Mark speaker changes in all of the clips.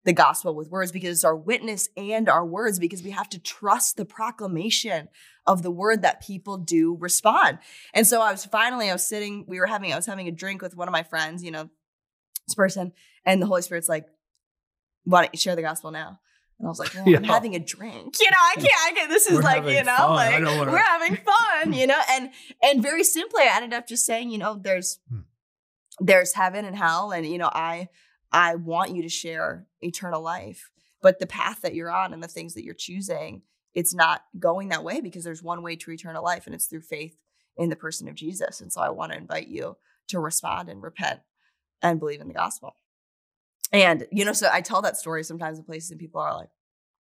Speaker 1: the gospel with words, because it's our witness and our words, because we have to trust the proclamation of the word that people do respond. And so I was having a drink with one of my friends, this person, and the Holy Spirit's like, why don't you share the gospel now? And I was like, well, I'm having a drink. I can't. This is like, we're having fun, and very simply, I ended up just saying, there's heaven and hell. And, I want you to share eternal life, but the path that you're on and the things that you're choosing, it's not going that way, because there's one way to eternal life, and it's through faith in the person of Jesus. And so I want to invite you to respond and repent and believe in the gospel. And, so I tell that story sometimes in places and people are like,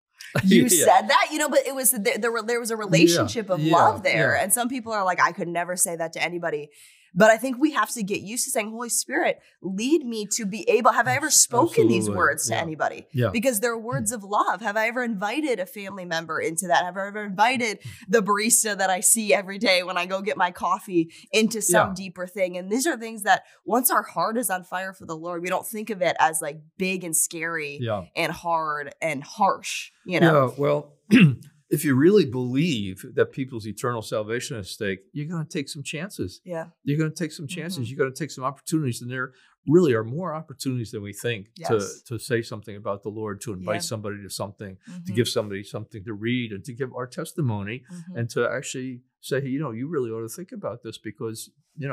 Speaker 1: you said that, but it was, there was a relationship of love there. And some people are like, I could never say that to anybody. But I think we have to get used to saying, Holy Spirit, lead me to be able, have I ever spoken these words to anybody? Yeah. Because they're words of love. Have I ever invited a family member into that? Have I ever invited the barista that I see every day when I go get my coffee into some deeper thing? And these are things that once our heart is on fire for the Lord, we don't think of it as like big and scary and hard and harsh,
Speaker 2: Yeah, well, if you really believe that people's eternal salvation is at stake, you're going to take some chances.
Speaker 1: Yeah.
Speaker 2: You're going to take some chances. You're going to take some opportunities. And there really are more opportunities than we think to say something about the Lord, to invite somebody to something, to give somebody something to read, and to give our testimony, and to actually say, hey, you really ought to think about this, because,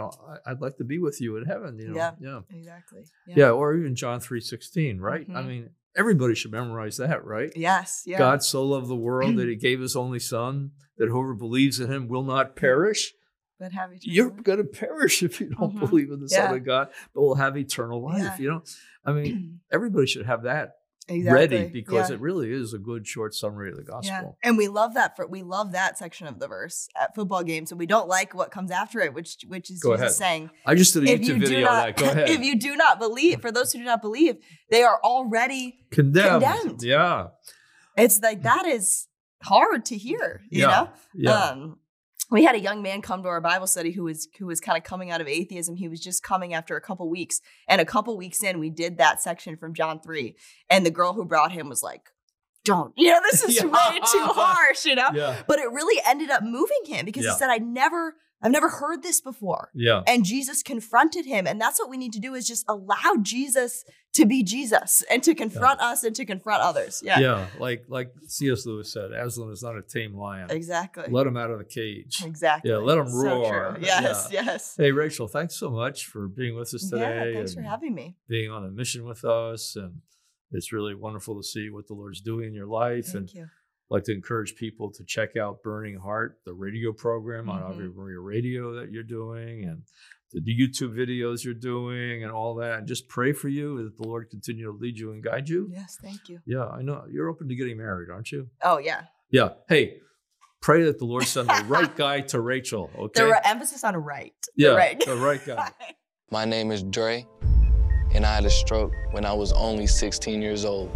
Speaker 2: I'd like to be with you in heaven.
Speaker 1: Yeah, exactly.
Speaker 2: Yeah. Or even John 3:16, right? I mean, everybody should memorize that, right?
Speaker 1: Yes. Yeah.
Speaker 2: God so loved the world that he gave his only son, that whoever believes in him will not perish.
Speaker 1: But have eternal
Speaker 2: You're
Speaker 1: life.
Speaker 2: going to perish if you don't believe in the Son of God, but will have eternal life. I mean, everybody should have that ready, because it really is a good short summary of the gospel.
Speaker 1: Yeah. And we love that section of the verse at football games, and we don't like what comes after it, which is Jesus saying,
Speaker 2: I just did a YouTube video on that. Go ahead.
Speaker 1: If you do not believe, for those who do not believe, they are already condemned.
Speaker 2: Yeah.
Speaker 1: It's like, that is hard to hear, you know?
Speaker 2: Yeah.
Speaker 1: We had a young man come to our Bible study who was kind of coming out of atheism. He was just coming after a couple weeks. And a couple weeks in, we did that section from John 3. And the girl who brought him was like, don't, this is way too harsh,
Speaker 2: Yeah.
Speaker 1: But it really ended up moving him, because he said, I've never heard this before.
Speaker 2: Yeah.
Speaker 1: And Jesus confronted him. And that's what we need to do, is just allow Jesus to be Jesus, and to confront us and to confront others. Yeah.
Speaker 2: Yeah. Like C.S. Lewis said, Aslan is not a tame lion.
Speaker 1: Exactly.
Speaker 2: Let him out of the cage.
Speaker 1: Exactly.
Speaker 2: Yeah. Let him roar.
Speaker 1: True. Yes.
Speaker 2: Hey, Rachel, thanks so much for being with us today.
Speaker 1: Yeah, thanks for having me.
Speaker 2: Being on a mission with us. And it's really wonderful to see what the Lord's doing in your life.
Speaker 1: Thank you.
Speaker 2: I'd like to encourage people to check out Burning Heart, the radio program on Ave Maria Radio that you're doing, and the YouTube videos you're doing, and all that. And just pray for you, that the Lord continue to lead you and guide you.
Speaker 1: Yes, thank you.
Speaker 2: Yeah, I know you're open to getting married, aren't you?
Speaker 1: Oh, yeah.
Speaker 2: Yeah. Hey, pray that the Lord send the right guy to Rachel, okay?
Speaker 1: The emphasis on right.
Speaker 2: Yeah, the right guy.
Speaker 3: My name is Dre, and I had a stroke when I was only 16 years old.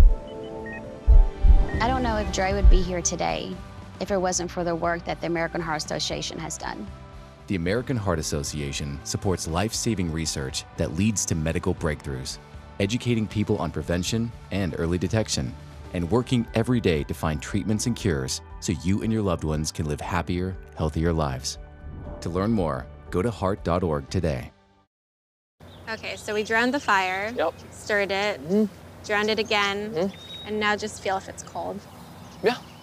Speaker 4: I don't know if Dre would be here today if it wasn't for the work that the American Heart Association has done.
Speaker 5: The American Heart Association supports life-saving research that leads to medical breakthroughs, educating people on prevention and early detection, and working every day to find treatments and cures so you and your loved ones can live happier, healthier lives. To learn more, go to heart.org today.
Speaker 6: Okay, so we drowned the fire, stirred it, drowned it again, and now just feel if it's cold.
Speaker 3: Yeah.